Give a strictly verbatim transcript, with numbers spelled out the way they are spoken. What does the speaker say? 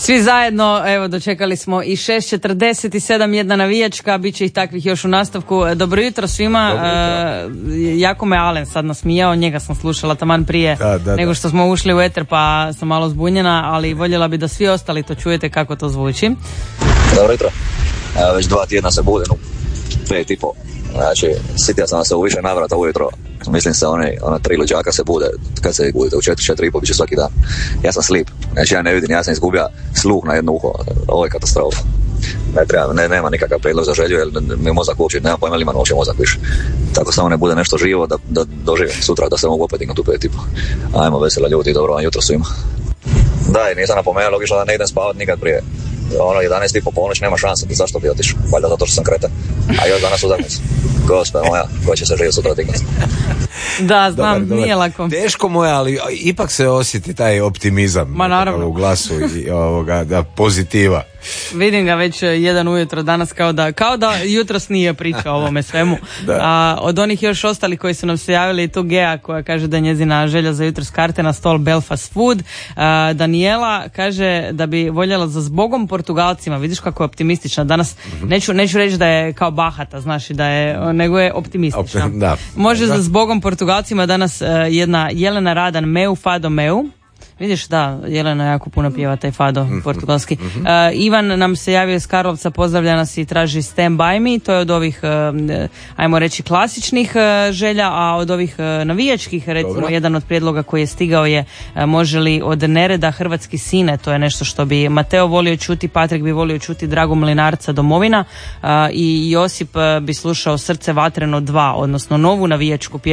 Svi zajedno, evo, dočekali smo i šest četrdeset sedam, jedna navijačka, bit će ih takvih još u nastavku. Dobro jutro svima. Dobro jutro. E, jako me Alen sad nasmijao, njega sam slušala taman prije da, da, nego što smo ušli u eter, pa sam malo zbunjena, ali voljela bi da svi ostali to čujete kako to zvuči. Dobro jutro. Evo, već dva tjedna se budem u pet i po. Znači, sitio sam se u više navrata ujutro. Mislim se, one, ona tri luđaka se bude, kad se budete u četiri, četiri i po, bit će svaki dan. Ja sam slip, znači ja ne vidim, ja sam izgubio sluh na jedno uho. Ovo je katastrofa. Ne treba, ne, nema nikakav prijedlog za želju, jer mi mozak uopće, nema pojma li imam uopće mozak više. Tako samo ne bude nešto živo da, da doživim sutra da se mogu opet ignut u pet i po. Ajmo, vesela ljudi, dobro vam jutro svima. Da, i nisam napomenuo, logično da ne idem spavat nikad prije. Ono, jedanaest i po ponoć nema šanse, zašto bi otišao? Valjda zato što sam kreten. A još danas utakmica. Gospod moja, ko će se živjeti sutra dignut? Da, znam, dobar, dobar. Nije lako. Teško mu je, ali ipak se osjeti taj optimizam. Ma naravno. U glasu i ovoga, da pozitiva. Vidim ga već jedan ujutro danas kao da, kao da jutros nije pričao o ovome svemu. A, od onih još ostali koji su nam se javili, tu Gea koja kaže da je njezina želja za jutros karte na stol Belfast Food. A, Daniela kaže da bi voljela za zbogom Portugalcima, vidiš kako je optimistična danas. Mm-hmm. Neću, neću reći da je kao bahata, znaš, da je, nego je optimistična. Da. Može da. Za zbogom Portugalcima danas uh, jedna Jelena Radan Meu Fado Meu. Vidiš, da, Jelena jako puno pjeva taj fado mm-hmm. portugalski. Mm-hmm. Uh, Ivan nam se javio iz Karlovca, pozdravlja nas i traži Stand By Me, to je od ovih, uh, ajmo reći, klasičnih uh, želja, a od ovih uh, navijačkih, recimo, dobro. Jedan od prijedloga koji je stigao je uh, može li od Nereda Hrvatski sine, to je nešto što bi Mateo volio čuti, Patrik bi volio čuti, Drago Mlinarca Domovina uh, i Josip uh, bi slušao Srce vatreno dva, odnosno novu navijačku pjesmu